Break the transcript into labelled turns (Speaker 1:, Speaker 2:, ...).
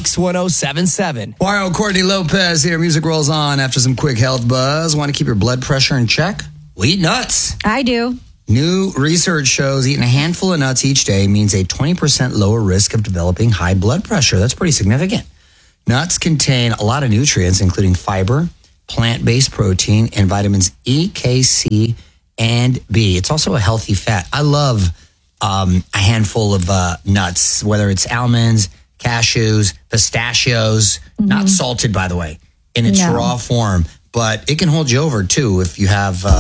Speaker 1: Mix 1077.
Speaker 2: Mario Courtney Lopez here. Music rolls on after some quick health buzz. Want to keep your blood pressure in check? Well, eat nuts.
Speaker 3: I do.
Speaker 2: New research shows eating a handful of nuts each day means a 20% lower risk of developing high blood pressure. That's pretty significant. Nuts contain a lot of nutrients, including fiber, plant-based protein, and vitamins E, K, C, and B. It's also a healthy fat. I love a handful of nuts, whether it's almonds, cashews, pistachios, not salted, by the way, in its raw form. But it can hold you over, too, if you have